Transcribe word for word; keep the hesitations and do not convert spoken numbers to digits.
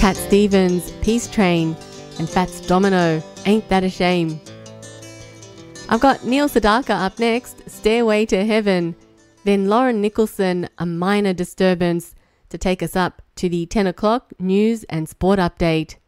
Cat Stevens, Peace Train, and Fats Domino, Ain't That a Shame. I've got Neil Sedaka up next, Stairway to Heaven, then Lauren Nicholson, A Minor Disturbance, to take us up to the ten o'clock news and sport update.